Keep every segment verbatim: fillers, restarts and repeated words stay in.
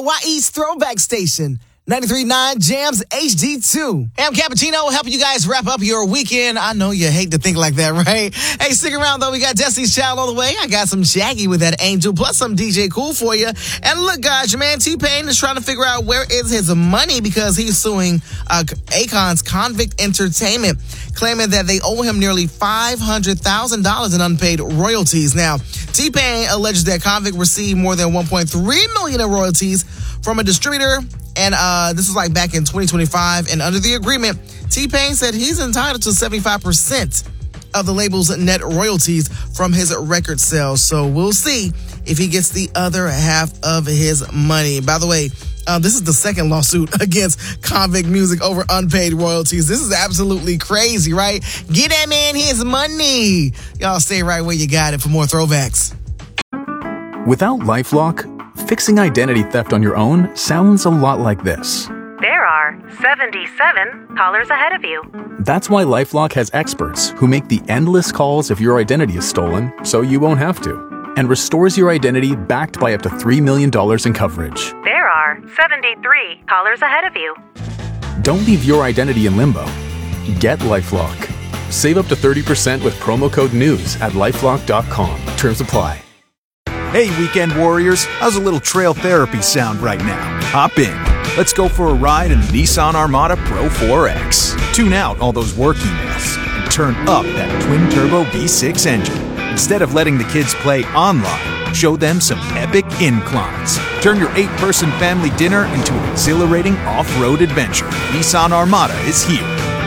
Hawaii's throwback station. ninety-three point nine Jams H D two. Hey, I'm Cappuccino, helping you guys wrap up your weekend. I know you hate to think like that, right? Hey, stick around, though. We got Destiny's Child all the way. I got some Shaggy with that Angel, plus some D J Cool for you. And look, guys, your man T-Pain is trying to figure out where is his money because he's suing uh, Akon's Convict Entertainment, claiming that they owe him nearly five hundred thousand dollars in unpaid royalties. Now, T-Pain alleges that Convict received more than one point three million dollars in royalties from a distributor. And uh, this is like back in twenty twenty-five. And under the agreement, T-Pain said he's entitled to seventy-five percent of the label's net royalties from his record sales. So we'll see if he gets the other half of his money. By the way, uh, this is the second lawsuit against Convict Music over unpaid royalties. This is absolutely crazy, right? Get that man his money. Y'all stay right where you got it for more throwbacks. Without LifeLock, fixing identity theft on your own sounds a lot like this. There are seventy-seven callers ahead of you. That's why LifeLock has experts who make the endless calls if your identity is stolen, so you won't have to, and restores your identity backed by up to three million dollars in coverage. There are seventy-three callers ahead of you. Don't leave your identity in limbo. Get LifeLock. Save up to thirty percent with promo code NEWS at lifelock dot com. Terms apply. Hey, weekend warriors, how's a little trail therapy sound right now? Hop in. Let's go for a ride in the Nissan Armada Pro four X. Tune out all those work emails and turn up that twin-turbo V six engine. Instead of letting the kids play online, show them some epic inclines. Turn your eight-person family dinner into an exhilarating off-road adventure. Nissan Armada is here.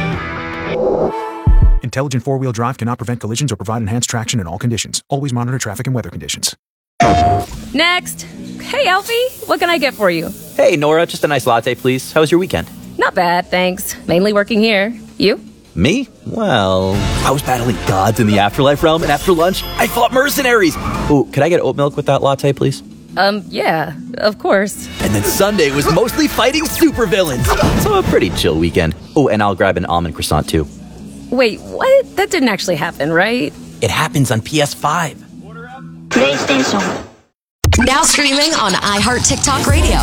Intelligent four-wheel drive cannot prevent collisions or provide enhanced traction in all conditions. Always monitor traffic and weather conditions. Next. Hey, Alfie. What can I get for you? Hey, Nora. Just a nice latte, please. How was your weekend? Not bad, thanks. Mainly working here. You? Me? Well, I was battling gods in the afterlife realm, and after lunch, I fought mercenaries. Ooh, could I get oat milk with that latte, please? Um, yeah, of course. And then Sunday was mostly fighting supervillains. So a pretty chill weekend. Oh, and I'll grab an almond croissant, too. Wait, what? That didn't actually happen, right? It happens on P S five. PlayStation. Now streaming on iHeart TikTok Radio.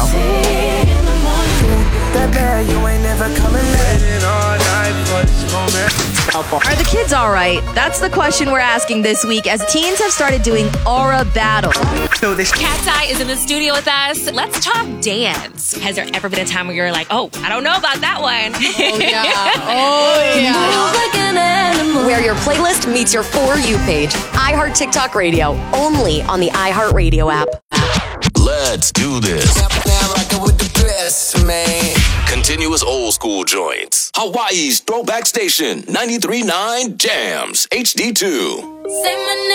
Are the kids all right? That's the question we're asking this week as teens have started doing aura battle. So this Cat's Eye is in the studio with us. Let's talk dance. Has there ever been a time where you're like, oh, I don't know about that one? Oh, yeah. Oh, yeah. Where your playlist meets your For You page. iHeart TikTok Radio. Only on the iHeart Radio app. Let's do this. Continuous old school joints. Hawaii's throwback station. ninety-three point nine Jams H D two.